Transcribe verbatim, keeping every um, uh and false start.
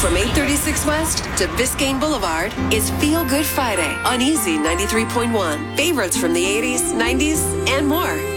From eight thirty-six West to Biscayne Boulevard, it's Feel Good Friday on Easy ninety-three point one. Favorites from the eighties, nineties, and more.